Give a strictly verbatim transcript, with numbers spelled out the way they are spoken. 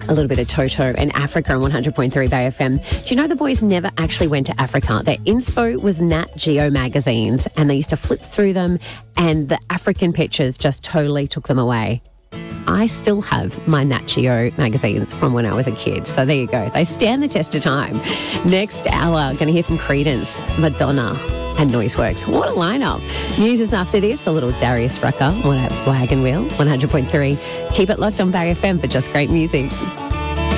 A little bit of Toto and Africa on one hundred point three Bay F M. Do you know the boys never actually went to Africa? Their inspo was Nat Geo magazines, and they used to flip through them, and the African pictures just totally took them away. I still have my Nat Geo magazines from when I was a kid. So there you go. They stand the test of time. Next hour, going to hear from Creedence, Madonna and Noiseworks. What a lineup. News is after this. A little Darius Rucker on a wagon wheel, one hundred point three. Keep it locked on Bay F M for just great music.